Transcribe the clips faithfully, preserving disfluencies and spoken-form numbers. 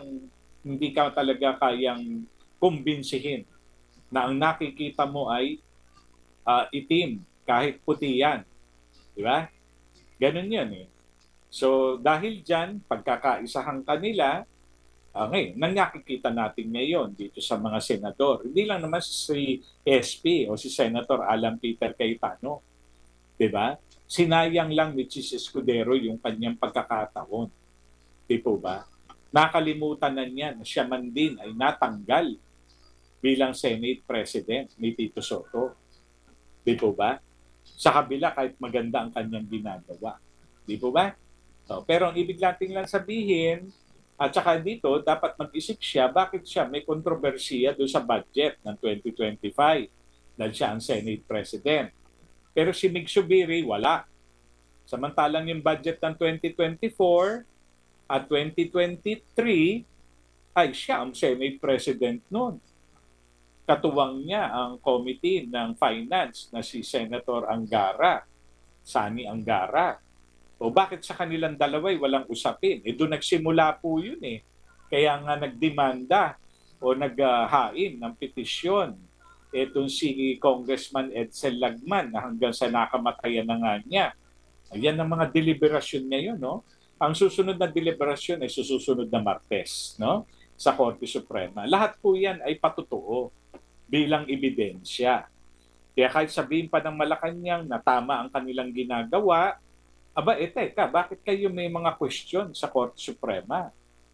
talagang hindi ka talaga kayang kumbinsihin na ang nakikita mo ay ah, itim kahit puti yan. Di ba? Ganun yun eh. So dahil dyan, pagkakaisahan kanila, uh, ngayon, nang nakikita natin ngayon dito sa mga senador, hindi lang naman si S P o si Senator Alan Peter Cayetano, di ba? Sinayang lang ni Chis Escudero yung kanyang pagkakataon. Di po ba? Nakalimutan na niya na siya man din ay natanggal bilang Senate President ni Tito Soto. Di po ba? Sa kabila kahit maganda ang kanyang ginagawa. Di po ba? So, pero ang ibig natin lang sabihin, at saka dito, dapat mag-isip siya bakit siya may kontrobersiya doon sa budget ng twenty twenty-five dahil siya ang Senate President. Pero si Mig Zubiri, wala. Samantalang yung budget ng twenty twenty-four at twenty twenty-three ay siya ang Senate President noon. Katuwang niya ang committee ng finance na si Senator Angara, Sani Angara. O bakit sa kanilang dalaway walang usapin? E doon nagsimula po yun eh. Kaya nga nagdemanda o naghain ng petisyon itong si Congressman Edsel Lagman na hanggang sa nakamatayan na nga niya. Ayan ang mga deliberasyon ngayon, no? Ang susunod na deliberasyon ay susunod na Martes, no? Sa Korte Suprema. Lahat po yan ay patutuo bilang ebidensya. Kaya kahit sabihin pa ng Malacanang na tama ang kanilang ginagawa, aba, eh, teka, bakit kayo may mga question sa Korte Suprema?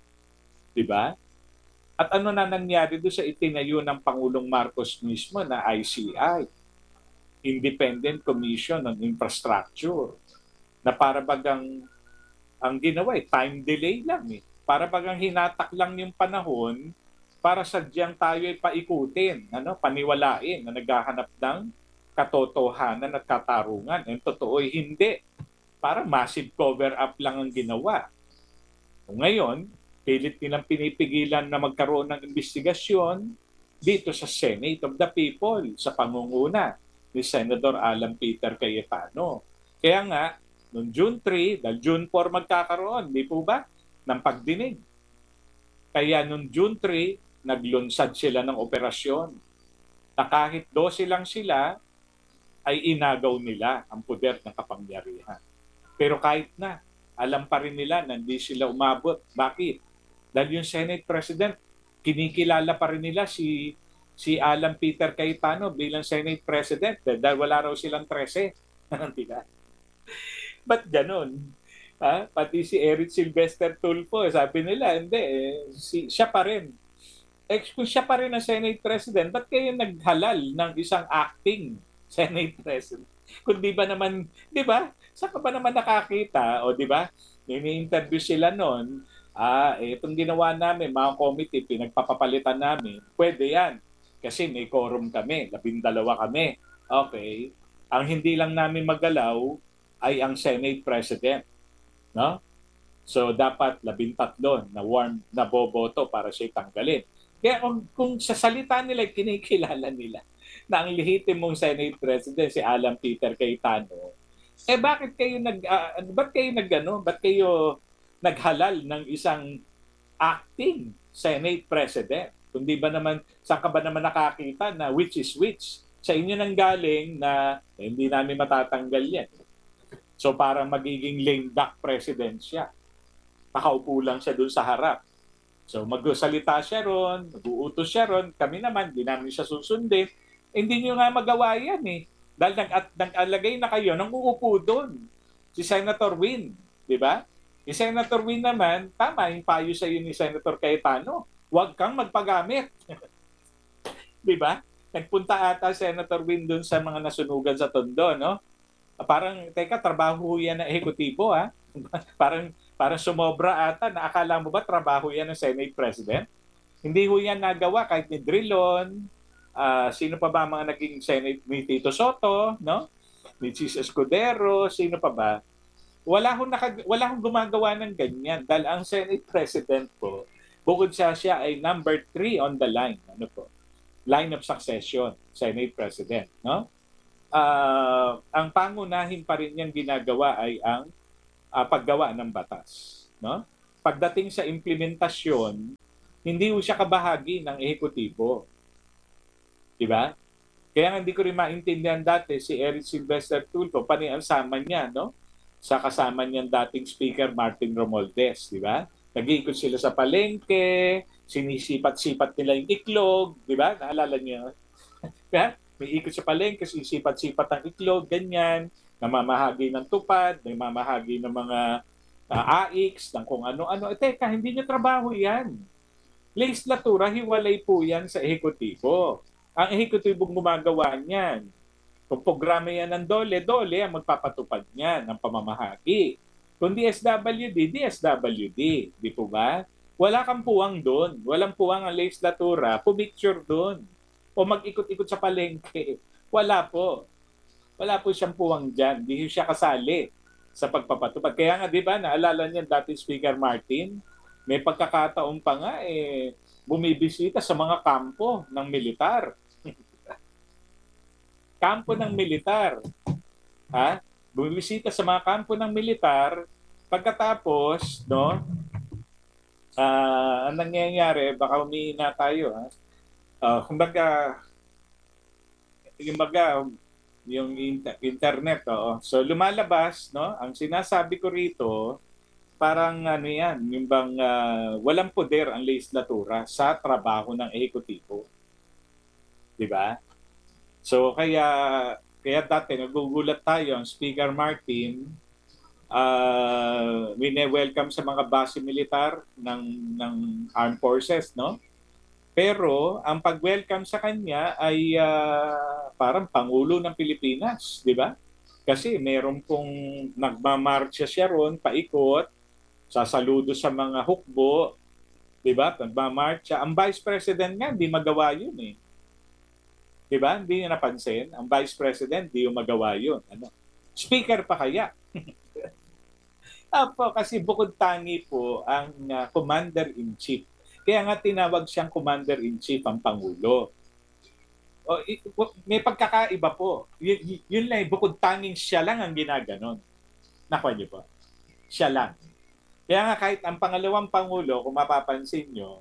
Diba? At ano na nangyari doon sa itinayo ng Pangulong Marcos mismo na I C I, Independent Commission on Infrastructure, na para bagang ang ginawa eh, time delay lang eh. Para bagang hinatak lang yung panahon para sadyang tayo ay paikutin, ano, paniwalain na naghahanap ng katotohanan at katarungan. Ang totoo ay hindi. Para massive cover-up lang ang ginawa. Ngayon, pilit nilang pinipigilan na magkaroon ng investigasyon dito sa Senate of the People sa pangunguna ni Senator Alan Peter Cayetano. Kaya nga, noong June three, dahil June four magkakaroon, di po ba, ng pagdinig. Kaya noong June three, naglunsad sila ng operasyon na kahit dose lang sila, ay inagaw nila ang poder ng kapangyarihan. Pero kahit na, alam pa rin nila na hindi sila umabot. Bakit? Dahil yung Senate President, kinikilala pa rin nila si si Alan Peter Cayetano bilang Senate President dahil wala raw silang trese. Diba? Ba't ganun? Ha? Pati si Eric Sylvester Tulfo, sabi nila, hindi, eh, si, siya pa rin. Eh, kung siya pa rin ang Senate President, ba't kayo naghalal ng isang acting Senate President? Kung di ba naman, di ba? Saan ka ba naman nakakita? O di ba? Ini-interview sila noon, ah, eh, itong ginawa namin, mga committee, pinagpapapalitan namin, pwede yan. Kasi may quorum kami, labindalawa kami. Okay. Ang hindi lang namin magalaw ay ang Senate President. No? So dapat labintatlo na warm na boboto para siya tanggalin. Kaya kung, kung sa salita nila, kinikilala nila na ang lehitimong Senate President si Alan Peter Cayetano, eh bakit kayo nag uh, bakit kayo nagano? Bakit kayo naghalal ng isang acting Senate President? Kundi ba naman saan ka ba naman nakakita na which is which? Sa inyo nang galing na eh, hindi namin matatanggal yan. So parang magiging lame duck president siya. Nakaupo lang siya doon sa harap. So magsalita siya ron, mag-uutos siya ron, kami naman, di namin siya susundin. Hindi nyo nga magawa yan eh. Dahil nag at nag-alagay na kayo, nang uupo doon. Si Senator Win, di ba? Si Senator Win naman, tama yung payo sa iyo ni Senator Cayetano, huwag kang magpagamit. Di ba? Nagpunta ata Senator Win doon sa mga nasunugan sa Tondo, no? Parang, teka, trabaho yan na ehekutibo, ha? parang, parang sumobra ata, na akala mo ba trabaho yan ng Senate President? Hindi ho yan nagawa kahit ni Drilon, uh, sino pa ba mga naging Senate ni Tito Soto, no? Ni Chis Escudero, sino pa ba? Wala hong, naka, wala hong gumagawa ng ganyan dahil ang Senate President po, bukod siya siya ay number three on the line. Ano po? Line of succession, Senate President, no? Uh, ang pangunahin pa rin niyang ginagawa ay ang uh, paggawa ng batas, no? pagdating sa implementasyon, hindi ho siya kabahagi ng ehekutibo. Di ba? Kaya nga hindi ko rin maintindihan dati si Eric Sylvester Tulfo, paniansama niya, no? Sa kasama niyang dating Speaker Martin Romualdez, di ba? Nag-iikot sila sa palengke, sinisipat-sipat nila yung iklog, di ba? Naalala niyo? Kaya may ikot sa palengke, sinisipat-sipat ang iklog, ganyan, namamahagi ng tupad, namamahagi ng mga uh, aiks, ng kung ano-ano. Eh, teka, hindi niya trabaho yan. Legislatura, hiwalay po yan sa ehekutibo. Ang ehekutibong gumagawa niyan. Kung programa yan ng DOLE, DOLE ang magpapatupad niyan ng pamamahagi. Kung D S W D, D S W D. Di po ba? Wala kang puwang doon. Walang puwang ang legislatura. Pumicture doon. O mag-ikot-ikot sa palengke. Wala po. Wala po siyang puwang dyan. Hindi siya kasali sa pagpapatupad. Kaya nga, di ba, naalala niya dati Speaker Martin, may pagkakataon pa nga, eh, bumibisita sa mga kampo ng militar. Kampo ng militar. Ha? Bumibisita sa mga kampo ng militar, pagkatapos, no, uh, ang nangyayari, baka umihina tayo, ha? Uh, kumbaga, yung baga, yung inter- internet, oo. So lumalabas, no, ang sinasabi ko rito, parang ano yan, yung bang uh, walang poder ang legislatura sa trabaho ng ehekutibo. Di ba? So kaya kaya dati nagugulat tayo ang Speaker Martin, uh, wine-welcome sa mga base militar ng ng armed forces, no? Pero ang pag-welcome sa kanya ay uh, parang Pangulo ng Pilipinas, di ba? Kasi meron pong nagmamarcha siya ron, paikot, sasaludo sa mga hukbo, di ba? Nagmamarcha. Ang Vice President nga, hindi magawa yun eh. Di ba? Hindi niya napansin. Ang Vice President, hindi yung magawa yun. Ano? Speaker pa kaya? Apo, kasi bukod tangi po ang uh, Commander-in-Chief. Kaya nga tinawag siyang Commander-in-Chief ang Pangulo. O, may pagkakaiba po. Y- yun lang, bukod tanging siya lang ang ginaganon. Nakuha niyo po? Siya lang. Kaya nga kahit ang pangalawang Pangulo, kung mapapansin nyo,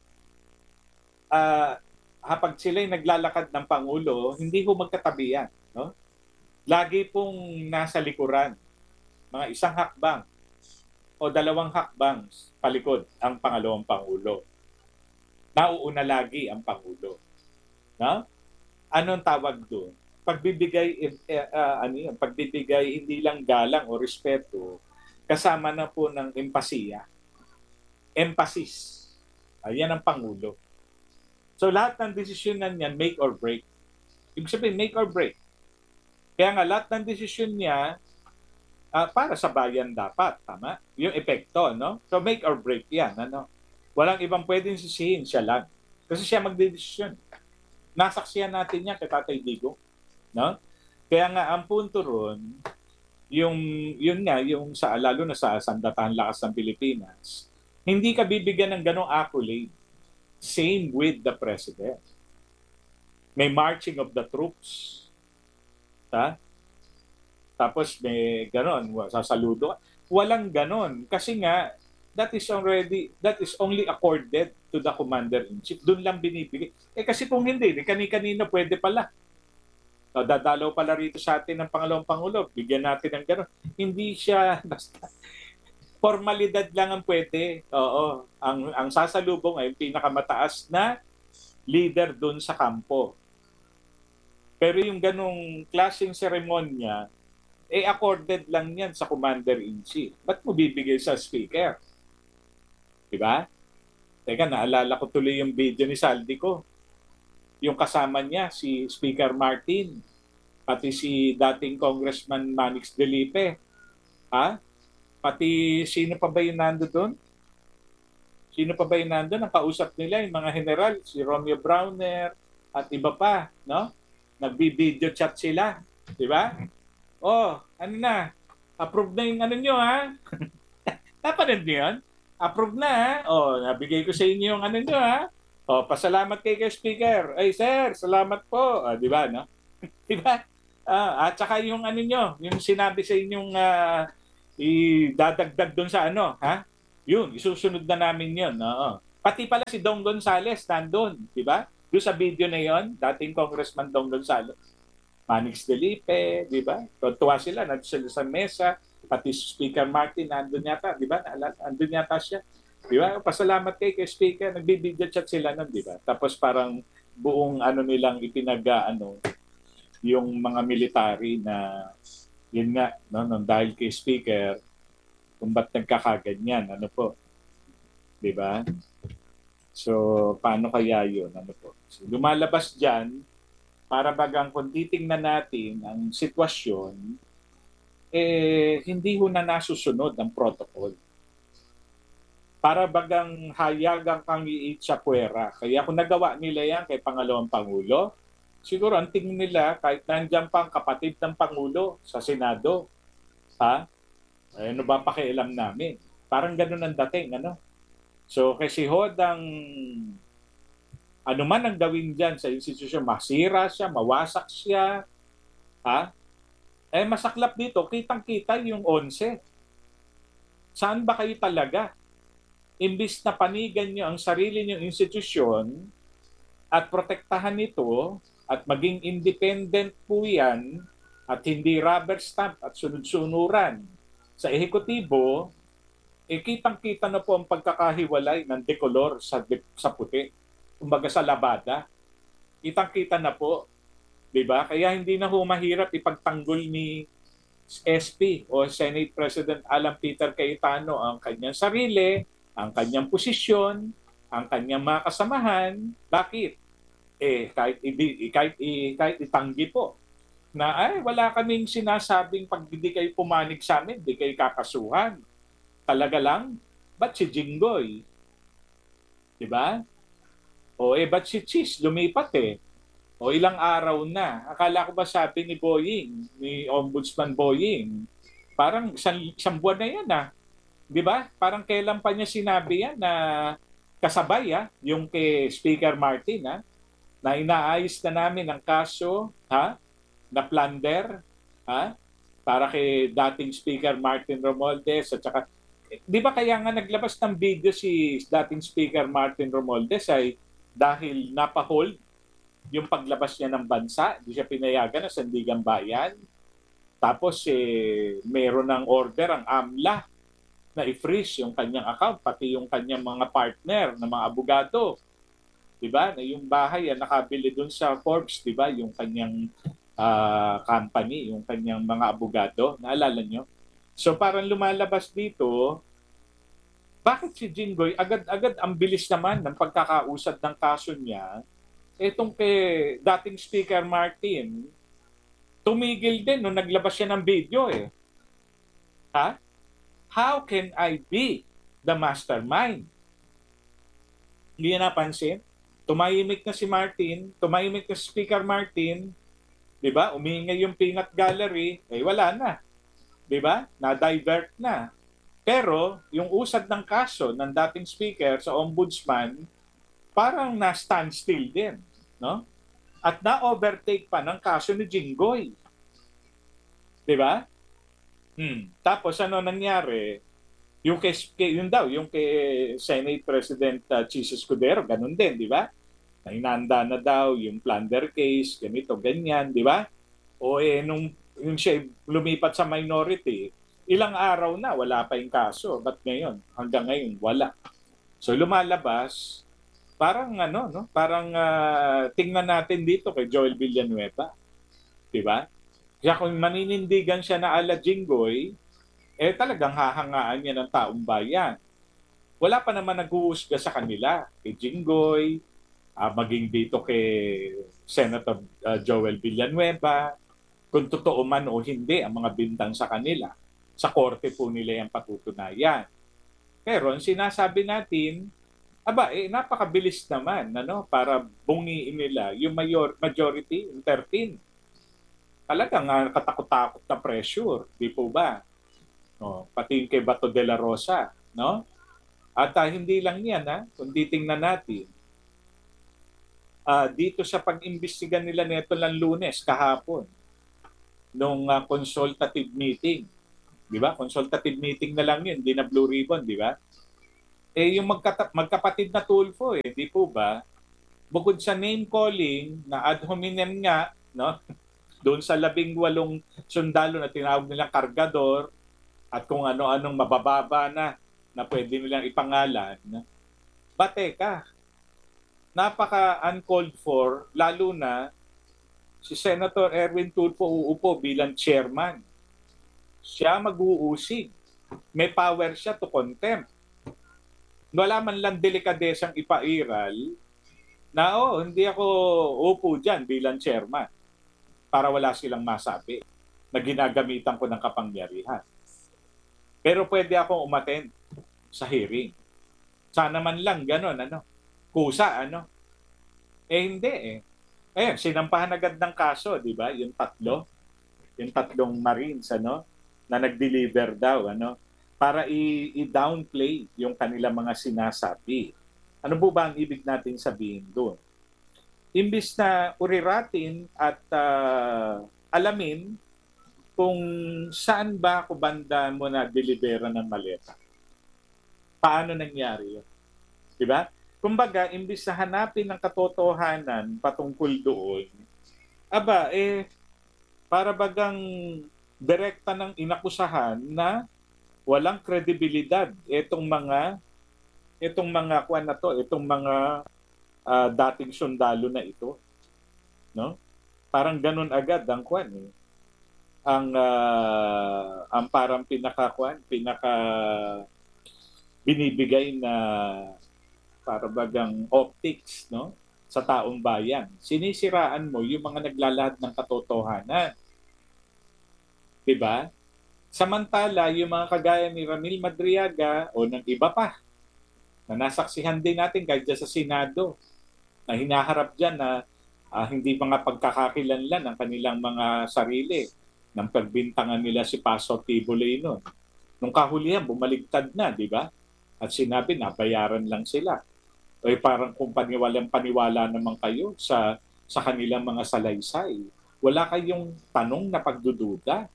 uh, kapag sila'y naglalakad ng Pangulo, hindi ho magkatabi yan. No? Lagi pong nasa likuran. Mga isang hakbang o dalawang hakbang palikod ang pangalawang Pangulo. Nauuna lagi ang Pangulo. No? Anong tawag doon? Pagbibigay, uh, ano yun? Pagbibigay hindi lang galang o respeto, kasama na po ng empasiya. Emphasis. Ayan ang Pangulo. So lahat ng desisyon na niyan, make or break. Ibig sabihin, make or break. Kaya nga lahat ng desisyon niya, uh, para sa bayan dapat. Tama? Yung epekto, no? So make or break yan. Ano? Walang ibang pwedeng sisihin, siya lang. Kasi siya magdedesisyon. Nasaksiyan natin yan kay Tatay Digong. No? Kaya nga, ang punto ron, yung, yun nga, yung sa, lalo na sa Sandatahang Lakas ng Pilipinas, hindi ka bibigyan ng ganong accolade. Same with the President. May marching of the troops. Ta? Tapos may ganon, sasaludo. Walang ganon. Kasi nga, that is already, that is only accorded to the Commander-in-Chief. Doon lang binibigay. Eh kasi kung hindi, kani-kanino pwede pala. O, dadalaw pala rito sa atin ng pangalawang Pangulo. Bigyan natin ng ganon. Hindi siya, basta, formalidad lang ang pwede. Oo. Ang, ang sasalubong ay pinakamataas na leader doon sa kampo. Pero yung ganong klaseng seremonya, eh accorded lang yan sa Commander-in-Chief. Ba't mo bibigay sa Speaker? Diba? Teka, naalala ko tuloy yung video ni Saldico. Yung kasama niya, si Speaker Martin, pati si dating Congressman Manix Delipe. Ha? Pati sino pa ba yung nando doon? Sino pa ba yung nando? Ang kausap nila, yung mga general, si Romeo Browner at iba pa, no? Nagbi-video chat sila. Diba? Oh, ano na? Approve na yung ano nyo, ha? Napanood niyo yun? Approve na, ha? Oh, nabigay ko sa inyo yung ano nyo, ha? Oh, pasalamat kay kay Speaker. Ay, sir, salamat po. Ah, di ba, no? Di ba? Ah, at saka yung ano nyo, yung sinabi sa inyong uh, idadagdag doon sa ano, ha? Yun, isusunod na namin yun. Oo. Pati pala si Dong Gonzales nandun, di ba? Doon sa video na yon, dating Congressman Dong Gonzales. Manix Delipe, di ba? Tuwa sila, nandun sila sa mesa. Pati Speaker Martin, nandun yata, di ba? Nandun yata siya. Di ba? Pasalamat kay kay Speaker, nagbibideo chat sila nun, di ba? Tapos parang buong ano nilang ipinag ano yung mga military na yun nga, no, no, dahil kay Speaker, kung ba't nagkakaganyan, ano po, di ba? So, paano kaya yun? Ano po? So, lumalabas dyan, para bagang kung titingnan natin ang sitwasyon, eh, hindi ho na nasusunod ang protocol. Para bagang hayagang kang iit sa puwera. Kaya kung nagawa nila yan kay Pangalawang Pangulo, siguro ang tingin nila, kahit nandiyan pa ang kapatid ng Pangulo sa Senado, ha? Eh, ano ba pakialam namin? Parang ganun ang dating, ano? So, kasi hodang ano man ang gawin dyan sa institusyon, masira siya, mawasak siya, ha? Eh, masaklap dito, kitang-kita yung onse. Saan ba kayo talaga? Imbis na panigan nyo ang sarili nyong institusyon at protektahan ito at maging independent po yan at hindi rubber stamp at sunod-sunuran sa ehekutibo, eh kitang-kita na po ang pagkakahiwalay ng dekolor sa, sa puti. Kumbaga sa labada. Kitang-kita na po. Diba? Kaya hindi na ho mahirap ipagtanggol ni S P o Senate President Alan Peter Cayetano ang kanyang sarili, ang kanyang posisyon, ang kanyang mga kasamahan. Bakit? Eh, kahit, kahit, kahit itanggi po na ay wala kaming sinasabing pag hindi kayo pumanig sa amin, hindi kayo kakasuhan. Talaga lang, ba't si Jinggoy? Diba? O eh, ba't si Cheese lumipat eh? O ilang araw na. Akala ko ba sabi ni Boying, ni Ombudsman Boying, parang isang, isang buwan na yan ah. Di ba? Parang kailan pa niya sinabi yan na kasabay ah, yung kay Speaker Martin ah, na inaayos na namin ang kaso ha, na plunder ha, para kay dating Speaker Martin Romualdez at saka, di ba kaya nga naglabas ng video si dating Speaker Martin Romualdez ay dahil napahold yung paglabas niya ng bansa, hindi siya pinayagan ng Sandigan Bayan. Tapos eh, meron ng order ang AMLA na i-freeze yung kanyang account, pati yung kanyang mga partner na mga abogado. Diba? Na yung bahay yan nakabili dun sa Forbes, diba? Yung kanyang uh, company, yung kanyang mga abogado. Naalala nyo? So parang lumalabas dito, bakit si Jinggoy agad-agad ang bilis naman ng pagkakausad ng kaso niya, etong kay dating Speaker Martin, tumigil din nung naglabas siya ng video eh. Ha? How can I be the mastermind? Hindi na napansin? Tumahimik na si Martin, tumahimik na si Speaker Martin, di ba? Umingay yung peanut gallery, eh wala na. Di ba? Na-divert na. Pero yung usad ng kaso ng dating speaker sa ombudsman, parang na-standstill din, no? At na-overtake pa ng kaso ni Jinggoy. 'Di ba? Hmm. Tapos ano nangyari? Yung kay, yun daw, yung kay Senate President uh, Chis Escudero, ganun din, 'di ba? Na inanda na daw yung plunder case, ganito, ganyan, 'di ba? O eh nung yung siya lumipat sa minority, ilang araw na wala pa yung kaso. Ba't ngayon? Hanggang ngayon wala. So lumalabas, parang ano, no? Parang uh, tingnan natin dito kay Joel Villanueva. 'Di ba? Kaya kung maninindigan siya na ala Jinggoy, eh talagang hahangaan niya ng taong bayan. Wala pa naman nag-uusga sa kanila. Kay Jinggoy, uh, maging dito kay Senator uh, Joel Villanueva, kung totoo man o hindi ang mga bintang sa kanila. Sa korte po nila yung patutunayan. Pero ang sinasabi natin, aba, eh, napakabilis naman ano, para bungiin nila yung mayor, majority, yung thirteen. Talagang uh, katakot-takot na pressure, di po ba? No, pati yung kay Bato de la Rosa. No? At uh, hindi lang yan, ha? Kung titingnan natin, uh, dito sa pag-imbestiga nila nito ng Lunes, kahapon, nung uh, consultative meeting. Di ba? Consultative meeting na lang yun, hindi na blue ribbon, di ba? Eh yung magkata- magkapatid na Tulfo eh, di po ba? Bukod sa name calling na ad hominem nga, no? Doon sa labing walong sundalo na tinawag nilang kargador at kung ano-anong mabababa na na pwede nilang ipangalan. Ba teka, napaka uncalled for, lalo na si Senator Erwin Tulfo uupo bilang chairman. Siya mag-uusig. May power siya to contempt. Wala man lang delikadesang ipairal na oh, hindi ako upo dyan bilang chairman para wala silang masabi na ginagamitan ko ng kapangyarihan. Pero pwede akong umattend sa hearing. Sana man lang gano'n, ano? Kusa, ano? Eh hindi eh. Eh, sinampahan agad ng kaso, di ba? Yung tatlo, yung tatlong Marines, ano? Na nag-deliver daw, ano? Para i- i-downplay yung kanilang mga sinasabi. Ano po ba ang ibig natin sabihin doon? Imbis na uriratin at uh, alamin kung saan ba ako banda mo na delibera ng maleta. Paano nangyari yun? Di ba? Kumbaga, imbis na hanapin ang katotohanan patungkol doon, aba, eh, para bagang direkta ng inakusahan na walang kredibilidad itong mga itong mga kuan na to, itong mga uh, dating sundalo na ito, no? Parang ganun agad ang kuan eh. Ang uh, ang parang pinaka kuan, pinaka binibigay na para bagang optics, no? Sa taong bayan. Sinisiraan mo yung mga naglalahad ng katotohanan. 'Di ba? Samantala, yung mga kagaya ni Ramil Madriaga o ng iba pa na nasaksihan din natin kahit sa Senado na hinaharap dyan na uh, hindi mga pagkakakilanlan ng kanilang mga sarili nang pagbintangan nila si Pastor Tibolino. Nung kahulihan, bumaligtad na, di ba? At sinabi na bayaran lang sila. O parang kung paniwalang paniwala naman kayo sa, sa kanilang mga salaysay. Wala kayong tanong na pagdududa.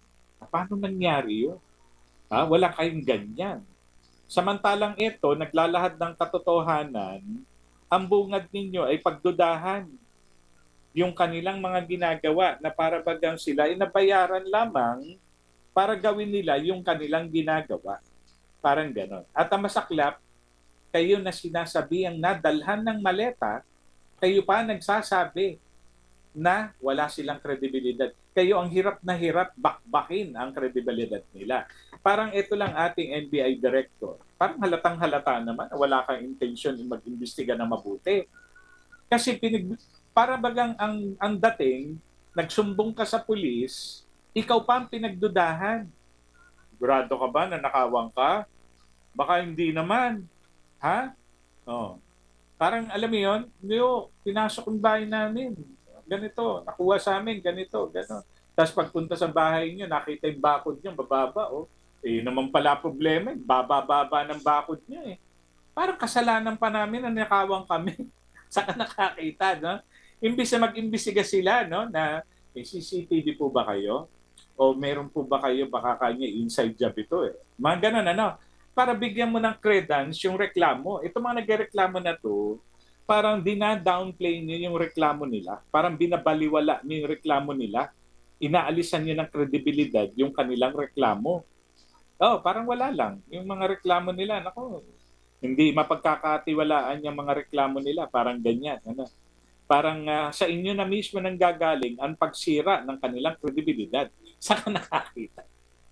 Paano nangyari yun? Ha? Wala kayong ganyan. Samantalang ito, naglalahad ng katotohanan, ang bungad ninyo ay pagdudahan yung kanilang mga ginagawa na para bagang sila ay nabayaran lamang para gawin nila yung kanilang ginagawa. Parang ganon. At ang masaklap, kayo na sinasabi ang nadalhan ng maleta, kayo pa nagsasabi na wala silang kredibilidad. Kayo ang hirap na hirap bakbakin ang kredibilidad nila. Parang ito lang ating N B I director. Parang halatang halata naman, wala kang intention na mag-imbestiga na mabuti. Kasi pinag para bagang ang, ang dating, nagsumbong ka sa pulis, ikaw pa ang pinagdudahan. Sigurado ka ba na nakawang ka? Baka hindi naman. Ha? Oh. Parang alam mo yun, Leo, pinasok yung bahay namin. Ganito, nakuha sa amin, ganito, gano'n. Tapos pagpunta sa bahay niyo, nakita yung bakod niyo, bababa, oh. Eh, naman pala problema, baba-baba ng bakod niyo, eh. Parang kasalanan pa namin na nakawang kami. Saka nakakita, no? Imbis na mag-imbestiga sila, no, na may C C T V po ba kayo? O meron po ba kayo, baka kanya inside job ito, eh. Mga ganun, ano? Para bigyan mo ng credence yung reklamo. Ito mga nagreklamo na to, parang dina-downplay niyo yung reklamo nila. Parang binabaliwala niyo yung reklamo nila. Inaalisan niyo ng kredibilidad yung kanilang reklamo. Oh, parang wala lang. Yung mga reklamo nila, nako, hindi mapagkakatiwalaan yung mga reklamo nila. Parang ganyan. Ano? Parang uh, sa inyo na mismo nang gagaling ang pagsira ng kanilang kredibilidad. Saan ka nakakita?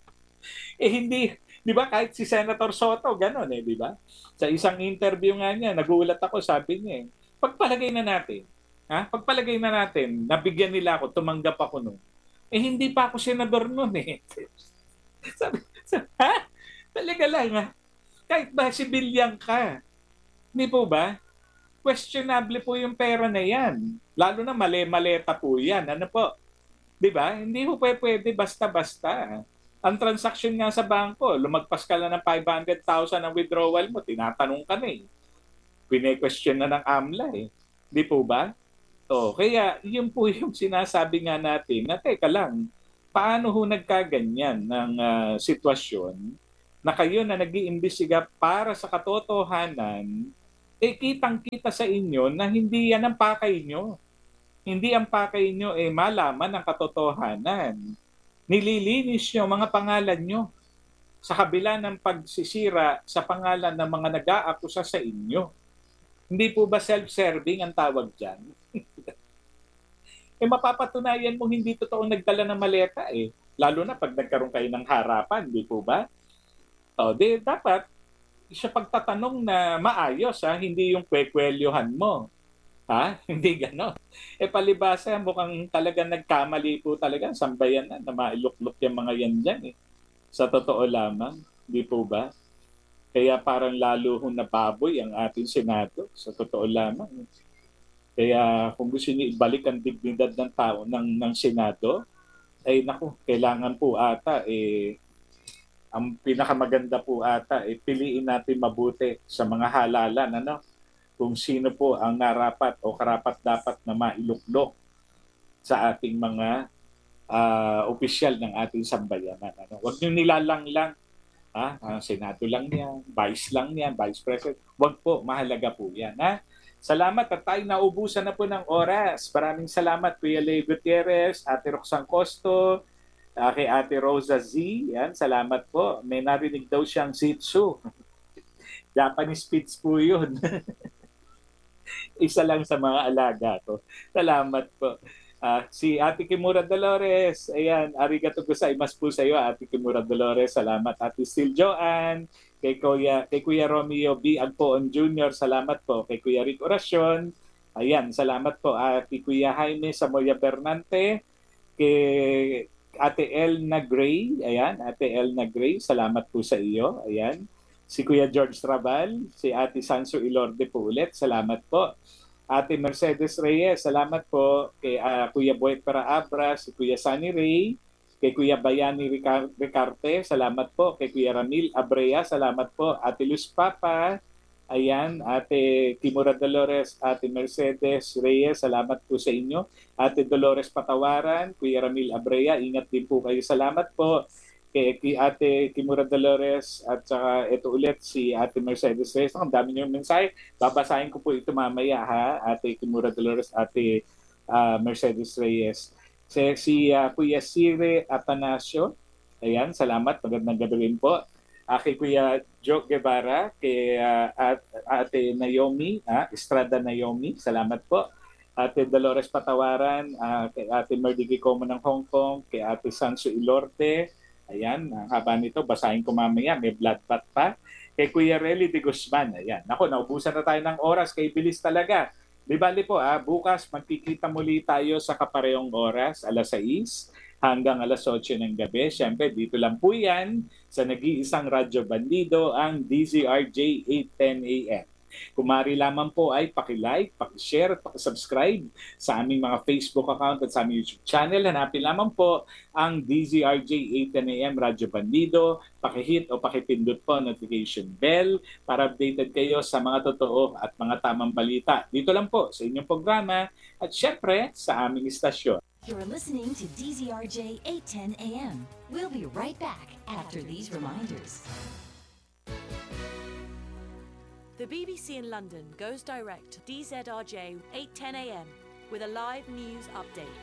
Eh hindi, di ba kahit si Senator Soto, gano'n eh, di ba? Sa isang interview nga niya, nagulat ako, sabi niya eh, pagpalagay na natin, ha? Pagpalagay na natin, nabigyan nila ako, tumanggap ako noon. Eh hindi pa ako senador noon eh. sabi, sabi, ha? Talaga lang ha? Kahit ba sibilyan ka, hindi po ba? Questionable po yung pera na yan. Lalo na mali-maleta po yan. Ano po? Di ba? Hindi po pwede basta-basta. Ang transaction nga sa bangko, lumagpas ka lang ng five hundred thousand ang withdrawal mo, tinatanong ka na eh. Pine-question na ng AMLA eh. Di po ba? O, kaya yun po yung sinasabi nga natin na teka lang, paano ho nagkaganyan ng uh, sitwasyon na kayo na nag-iimbestiga para sa katotohanan, eh kitang-kita sa inyo na hindi yan ang pakay nyo. Hindi ang pakay nyo eh malaman ang katotohanan. Nililinis nyo mga pangalan nyo sa kabila ng pagsisira sa pangalan ng mga nag-aakusa sa inyo. Hindi po ba self-serving ang tawag dyan? Eh mapapatunayan mo hindi totoong nagdala ng maleta eh. Lalo na pag nagkaroon kayo ng harapan, di po ba? O, di dapat siya pagtatanong na maayos ha, hindi yung kwekwelyohan mo. Ha? Hindi gano'n. Eh palibasa, mukhang talaga nagkamali po talaga. Sambayan na na mailuklok yung mga yan dyan eh. Sa totoo lamang, di po ba? Kaya parang lalo hong nababoy ang ating Senado. Sa totoo lamang. Kaya kung gusto niyo ibalik ang dignidad ng tao ng, ng Senado, ay naku, kailangan po ata eh, ang pinakamaganda po ata eh, piliin natin mabuti sa mga halalan, ano? Kung sino po ang narapat o karapat-dapat na mailuklok sa ating mga uh, opisyal ng ating sambayanan. Ano? Huwag nyo nilalang lang. Ha? Uh, Senado lang yan, Vice lang yan, Vice President. Huwag po, mahalaga po yan. Ha? Salamat at tayo naubusan na po ng oras. Maraming salamat Kuya Leo Gutierrez, Ate Roxanne Costo, uh, kay Ate Rosa Z. Yan, salamat po. May narinig daw siyang Shih Tzu. Japanese Spitz po yun. Isa lang sa mga alaga ko. Salamat po. Uh, si Ate Kimura Dolores, ayan, arigato gozaimasu po sa iyo, Ate Kimura Dolores. Salamat. Ate Sil Joanne, kay Kuya, kay Kuya Romeo B. Agpoon Junior, salamat po. Kay Kuya Rick Oracion, ayan, salamat po. Ate Kuya Jaime Samoya Bernante, kay Ate Elna Gray, ayan, Ate Elna Gray, salamat po sa iyo. Ayan. Si Kuya George Trabal, si Ate Sanso Ilorde po ulit, salamat po. Ate Mercedes Reyes, salamat po. Kay uh, Kuya Boy Para Abra, si Kuya Sunny Ray, kay Kuya Bayani Ricar- Ricarte, salamat po. Kay Kuya Ramil Abrea, salamat po. Ate Luz Papa, ayan, Ate Kimura Dolores, Ate Mercedes Reyes, salamat po sa inyo. Ate Dolores Patawaran, Kuya Ramil Abrea, ingat din po kayo, salamat po. Kay Ate Kimura Dolores at saka ito ulit si Ate Mercedes Reyes. Ang dami niyong mensahe. Babasahin ko po ito mamaya ha, Ate Kimura Dolores, Ate uh, Mercedes Reyes. Si, si uh, Kuya Sire Atanasio, ayan, salamat. Magandang gabi rin po. Uh, kay Kuya Joe Guevara, kay uh, at, Ate Naomi, uh, Estrada Naomi, salamat po. Ate Dolores Patawaran, uh, kay Ate Merdigi Como ng Hong Kong, kay Ate Sanso Ilorde, ayan, ang haba nito, basahin ko mamaya, may bloodbath pa. Kay Kuya Relly de Guzman, ayan. Naku, naubusan na tayo ng oras, kay bilis talaga. Di bali po, ah, bukas magkikita muli tayo sa kaparehong oras, alas sais hanggang alas otso ng gabi. Siyempre, dito lang po yan sa nag-iisang Radyo Bandido, ang D Z R J eight ten A M. Kung maaari lamang po ay paki-like, paki-share, paki-subscribe sa aming mga Facebook account at sa aming YouTube channel. Hanapin lamang po ang D Z R J eight ten A M Radyo Bandido. Paki-hit o paki-pindot po notification bell para updated kayo sa mga totoo at mga tamang balita. Dito lang po sa inyong programa at syempre sa aming istasyon. You're listening to D Z R J eight ten A M. We'll be right back after these reminders. The B B C in London goes direct to D Z R J eight ten A M with a live news update.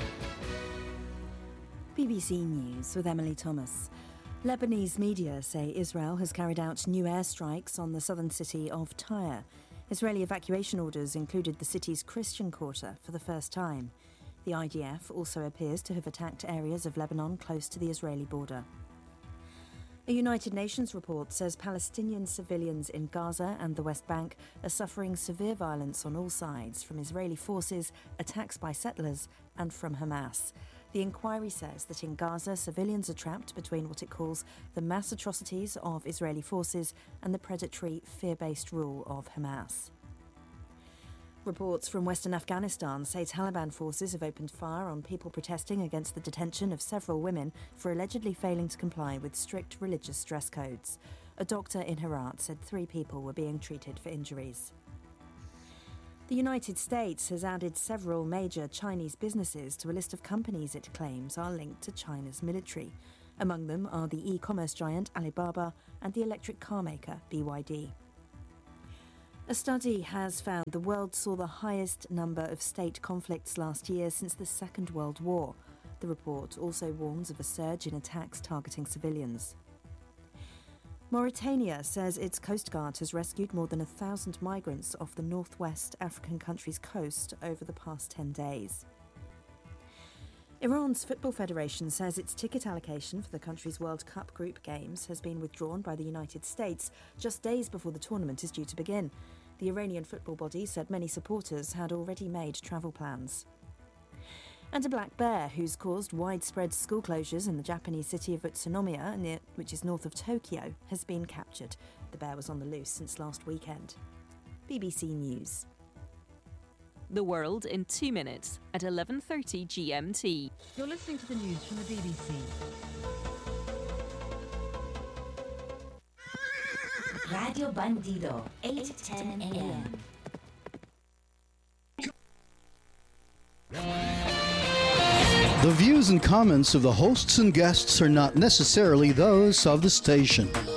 B B C News with Emily Thomas. Lebanese media say Israel has carried out new airstrikes on the southern city of Tyre. Israeli evacuation orders included the city's Christian quarter for the first time. The I D F also appears to have attacked areas of Lebanon close to the Israeli border. A United Nations report says Palestinian civilians in Gaza and the West Bank are suffering severe violence on all sides, from Israeli forces, attacks by settlers, and from Hamas. The inquiry says that in Gaza, civilians are trapped between what it calls the mass atrocities of Israeli forces and the predatory, fear-based rule of Hamas. Reports from Western Afghanistan say Taliban forces have opened fire on people protesting against the detention of several women for allegedly failing to comply with strict religious dress codes. A doctor in Herat said three people were being treated for injuries. The United States has added several major Chinese businesses to a list of companies it claims are linked to China's military. Among them are the e-commerce giant Alibaba and the electric car maker B Y D. A study has found the world saw the highest number of state conflicts last year since the Second World War. The report also warns of a surge in attacks targeting civilians. Mauritania says its Coast Guard has rescued more than a thousand migrants off the northwest African country's coast over the past ten days. Iran's Football Federation says its ticket allocation for the country's World Cup group games has been withdrawn by the United States just days before the tournament is due to begin. The Iranian football body said many supporters had already made travel plans. And a black bear who's caused widespread school closures in the Japanese city of Utsunomiya, near, which is north of Tokyo, has been captured. The bear was on the loose since last weekend. B B C News. The world in two minutes at eleven thirty G M T. You're listening to the news from the B B C. Radio Bandido, eight ten a.m. The views and comments of the hosts and guests are not necessarily those of the station.